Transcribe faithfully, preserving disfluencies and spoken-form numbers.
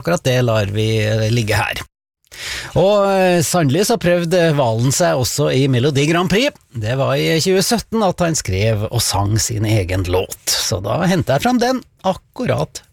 akkurat det lar vi ligge her. Og sannelig så prøvde Valen seg også i Melodi Grand Prix. Det var i tjue sytten at han skrev og sang sin egen låt, så da hentet jeg frem den akkurat